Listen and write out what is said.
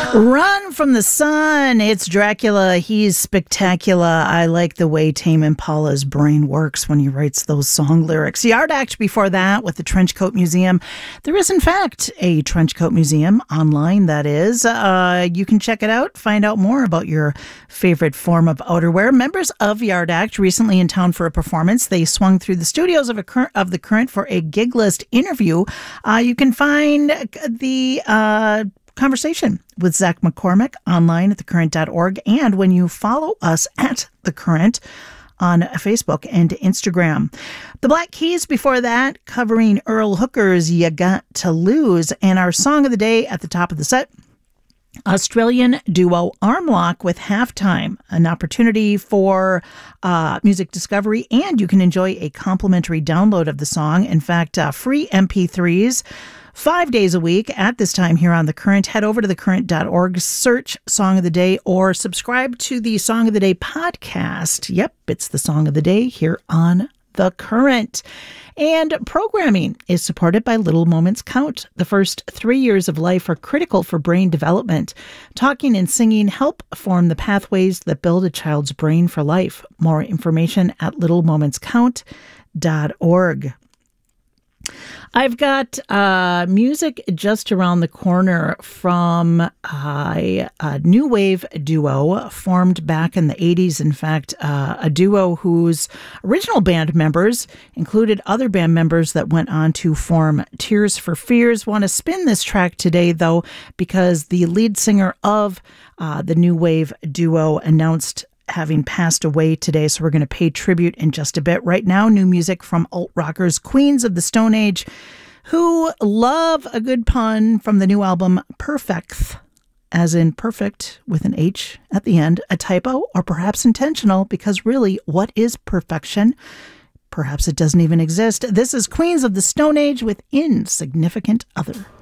Run from the sun. It's Dracula. He's spectacular. I like the way Tame Impala's brain works when he writes those song lyrics. Yard Act before that with the Trenchcoat Museum. There is, in fact, a Trenchcoat Museum online, that is. You can check it out, find out more about your favorite form of outerwear. Members of Yard Act recently in town for a performance. They swung through the studios of the Current for a gig list interview. You can find the conversation with Zach McCormick online at thecurrent.org, and when you follow us at The Current on Facebook and Instagram. The Black Keys before that, covering Earl Hooker's You Got to Lose, and our song of the day at the top of the set, Australian duo Armlock with Halftime, an opportunity for music discovery, and you can enjoy a complimentary download of the song. In fact, free MP3s 5 days a week at this time here on The Current. Head over to thecurrent.org, search Song of the Day, or subscribe to the Song of the Day podcast. Yep, it's the Song of the Day here on The Current. And programming is supported by Little Moments Count. The first 3 years of life are critical for brain development. Talking and singing help form the pathways that build a child's brain for life. More information at littlemomentscount.org. I've got music just around the corner from a new wave duo formed back in the 80s. In fact, a duo whose original band members included other band members that went on to form Tears for Fears. Want to spin this track today, though, because the lead singer of the new wave duo announced having passed away today, so we're going to pay tribute in just a bit. Right now, new music from alt rockers Queens of the Stone Age, who love a good pun from the new album Perfect, as in perfect with an H at the end, a typo or perhaps intentional, because really, what is perfection? Perhaps it doesn't even exist. This is Queens of the Stone Age with Insignificant Other.